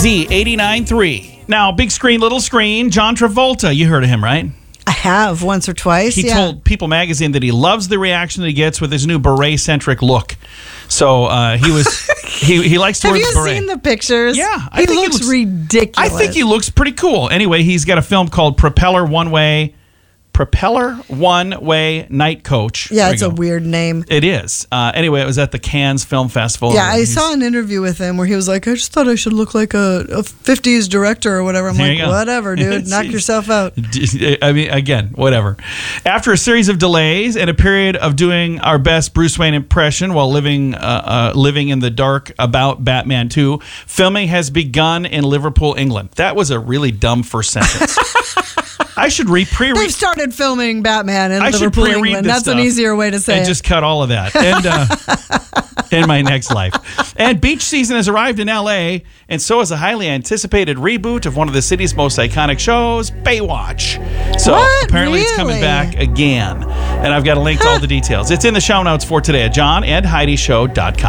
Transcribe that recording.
Z89.3. Now, big screen, little screen, John Travolta. You heard of him, right? I have once or twice. He told People magazine that he loves the reaction that he gets with his new beret-centric look. So he was he likes to wear the beret. Have you seen the pictures? Yeah. He looks ridiculous. I think he looks pretty cool. Anyway, he's got a film called Propeller One-Way Night Coach. Yeah, it's a weird name. It is. Anyway, it was at the Cannes Film Festival. Yeah, I saw an interview with him where he was like, I just thought I should look like a 50s director or whatever. I'm like, whatever, dude. Knock yourself out. I mean, again, whatever. After a series of delays and a period of doing our best Bruce Wayne impression while living in the dark about Batman 2, filming has begun in Liverpool, England. That was a really dumb first sentence. I should pre-read. They've started filming Batman in Liverpool, England. That's an easier way to say it. And just cut all of that. And in my next life. And beach season has arrived in L.A., and so is a highly anticipated reboot of one of the city's most iconic shows, Baywatch. So apparently it's coming back again. And I've got a link to all the details. It's in the show notes for today at johnandheidishow.com.